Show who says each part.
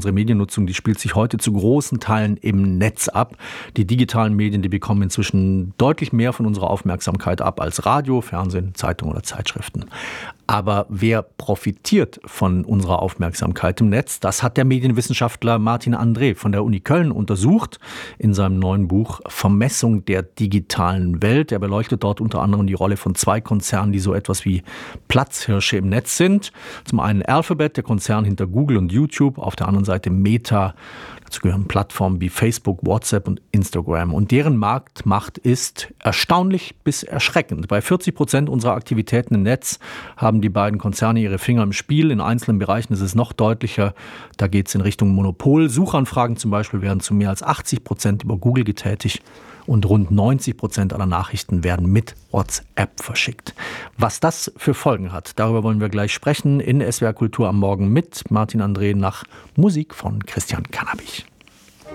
Speaker 1: unsere Mediennutzung, die spielt sich heute zu großen Teilen im Netz ab. Die digitalen Medien, die bekommen inzwischen deutlich mehr von unserer Aufmerksamkeit ab als Radio, Fernsehen, Zeitung oder Zeitschriften. Aber wer profitiert von unserer Aufmerksamkeit im Netz? Das hat der Medienwissenschaftler Martin André von der Uni Köln untersucht in seinem neuen Buch Vermessung der digitalen Welt. Er beleuchtet dort unter anderem die Rolle von zwei Konzernen, die so etwas wie Platzhirsche im Netz sind. Zum einen Alphabet, der Konzern hinter Google und YouTube, auf der anderen Seite Meta. Dazu gehören Plattformen wie Facebook, WhatsApp und Instagram. Und deren Marktmacht ist erstaunlich bis erschreckend. Bei 40% unserer Aktivitäten im Netz haben die beiden Konzerne ihre Finger im Spiel. In einzelnen Bereichen ist es noch deutlicher. Da geht es in Richtung Monopol. Suchanfragen zum Beispiel werden zu mehr als 80% über Google getätigt. Und rund 90% aller Nachrichten werden mit WhatsApp verschickt. Was das für Folgen hat, darüber wollen wir gleich sprechen in SWR Kultur am Morgen mit Martin André nach Musik von Christian Cannabich.